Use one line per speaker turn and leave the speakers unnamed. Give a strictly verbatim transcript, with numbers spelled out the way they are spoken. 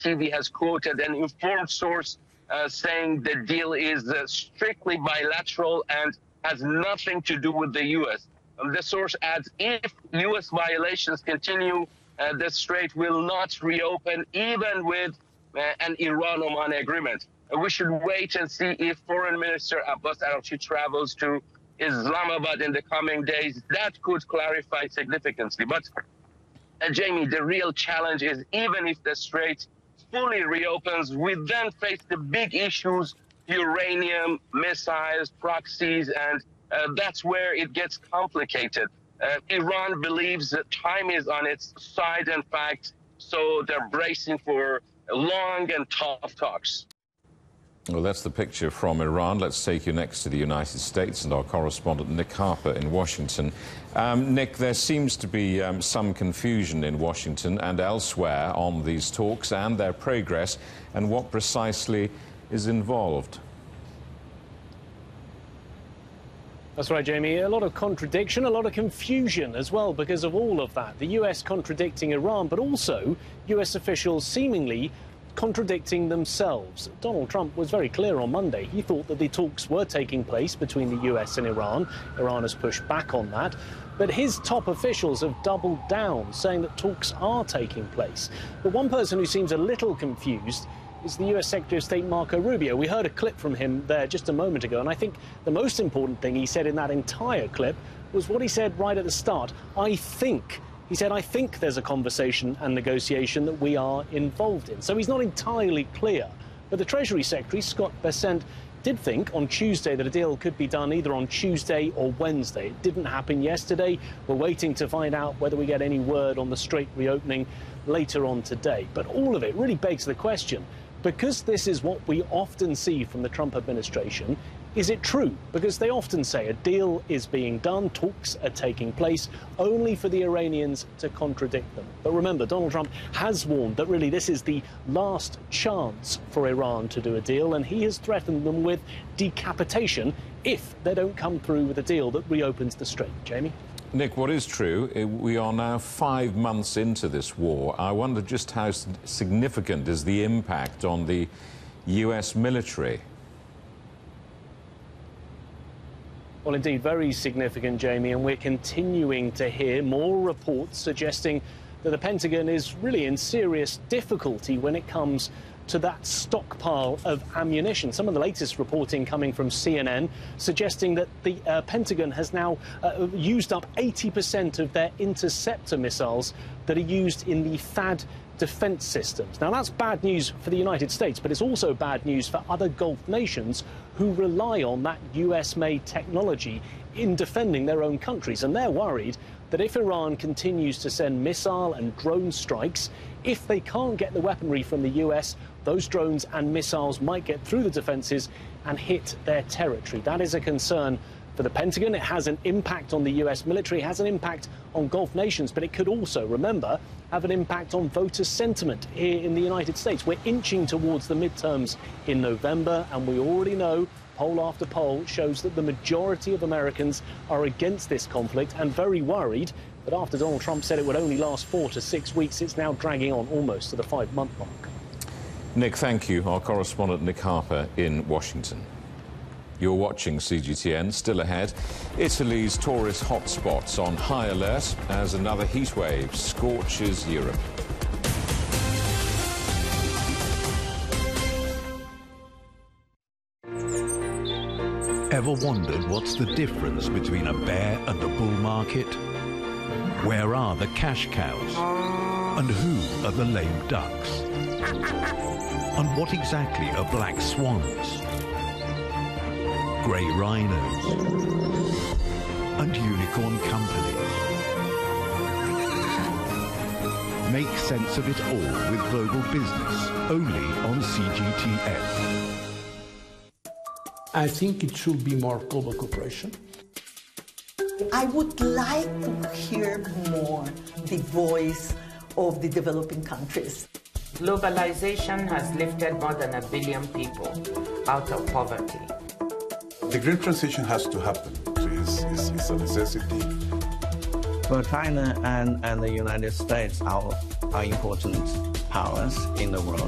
T V has quoted an informed source uh, saying the deal is uh, strictly bilateral and has nothing to do with the U S. Um, the source adds, if U S violations continue, uh, the Strait will not reopen even with uh, an Iran-Oman agreement. Uh, we should wait and see if Foreign Minister Abbas Araghchi travels to Islamabad in the coming days. That could clarify significantly. But, uh, Jamie, the real challenge is even if the Strait fully reopens, we then face the big issues, uranium, missiles, proxies, and uh, that's where it gets complicated. Uh, Iran believes that time is on its side, in fact, so they're bracing for long and tough talks.
Well, that's the picture from Iran. Let's take you next to the United States and our correspondent Nick Harper in Washington. Um, Nick, there seems to be um, some confusion in Washington and elsewhere on these talks and their progress and what precisely is involved.
That's right, Jamie. A lot of contradiction, a lot of confusion as well because of all of that. The U S contradicting Iran, but also U S officials seemingly contradicting themselves. Donald Trump was very clear on Monday. He thought that the talks were taking place between the U S and Iran. Iran has pushed back on that. But his top officials have doubled down, saying that talks are taking place. But one person who seems a little confused is the U S Secretary of State Marco Rubio. We heard a clip from him there just a moment ago, and I think the most important thing he said in that entire clip was what he said right at the start. I think. He said, I think there's a conversation and negotiation that we are involved in. So he's not entirely clear. But the Treasury Secretary, Scott Bessent, did think on Tuesday that a deal could be done either on Tuesday or Wednesday. It didn't happen yesterday. We're waiting to find out whether we get any word on the Strait reopening later on today. But all of it really begs the question, because this is what we often see from the Trump administration, is it true? Because they often say a deal is being done, talks are taking place, only for the Iranians to contradict them. But remember, Donald Trump has warned that really this is the last chance for Iran to do a deal, and he has threatened them with decapitation if they don't come through with a deal that reopens the Strait. Jamie?
Nick, what is true, we are now five months into this war. I wonder just how significant is the impact on the U S military?
Well, indeed, very significant, Jamie, and we're continuing to hear more reports suggesting that the Pentagon is really in serious difficulty when it comes to that stockpile of ammunition. Some of the latest reporting coming from C N N suggesting that the uh, Pentagon has now uh, used up eighty percent of their interceptor missiles that are used in the THAAD defense systems. Now, that's bad news for the United States, but it's also bad news for other Gulf nations who rely on that U S-made technology in defending their own countries. And they're worried that if Iran continues to send missile and drone strikes, if they can't get the weaponry from the U S, those drones and missiles might get through the defenses and hit their territory. That is a concern for the Pentagon. It has an impact on the U S military, has an impact on Gulf nations, but it could also, remember, have an impact on voter sentiment here in the United States. We're inching towards the midterms in November, and we already know poll after poll shows that the majority of Americans are against this conflict and very worried that after Donald Trump said it would only last four to six weeks, it's now dragging on almost to the five-month mark.
Nick, thank you. Our correspondent Nick Harper in Washington. You're watching C G T N. Still ahead, Italy's tourist hotspots on high alert as another heat wave scorches Europe.
Ever wondered what's the difference between a bear and a bull market? Where are the cash cows? And who are the lame ducks? And what exactly are black swans? Grey rhinos? And unicorn companies? Make sense of it all with Global Business, only on C G T N.
I think it should be more global cooperation.
I would like to hear more the voice of the developing countries.
Globalization has lifted more than a billion people out of poverty.
The green transition has to happen. It's, it's, it's a necessity.
For China and, and the United States are, are important powers in the world.